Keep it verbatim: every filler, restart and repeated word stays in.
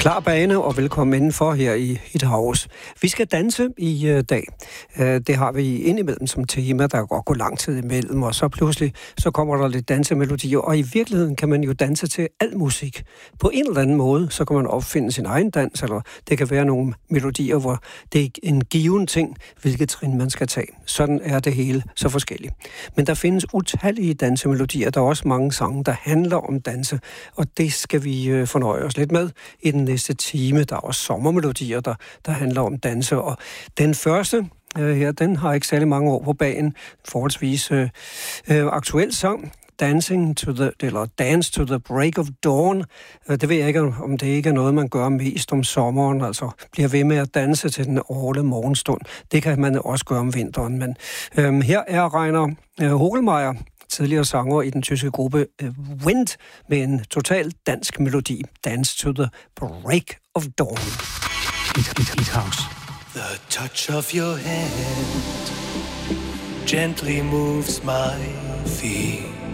Klar bane og velkommen indenfor her i Hit House. Vi skal danse i uh, dag. Uh, det har vi indimellem som tema, der går gå lang tid imellem, og så pludselig så kommer der lidt dansemelodier, og i virkeligheden kan man jo danse til al musik. På en eller anden måde, så kan man opfinde sin egen dans, eller det kan være nogle melodier, hvor det er en given ting, hvilket trin man skal tage. Sådan er det hele så forskelligt. Men der findes utallige dansemelodier, der er også mange sange, der handler om danse, og det skal vi uh, fornøje os lidt med i den næste time. Der er også sommermelodier, der, der handler om danse, og den første øh, her, den har ikke særlig mange år på bagen, forholdsvis øh, øh, aktuel sang, Dancing to the, eller Dance to the Break of Dawn. Det ved jeg ikke, om det ikke er noget, man gør mest om sommeren, altså bliver ved med at danse til den årlige morgenstund. Det kan man også gøre om vinteren, men øh, her er Rainer øh, Hogelmeier, tidligere sanger i den tyske gruppe uh, Wind, med en total dansk melodi. Dance to the Break of Dawn. Hit, hit, hit house. The touch of your hand gently moves my feet.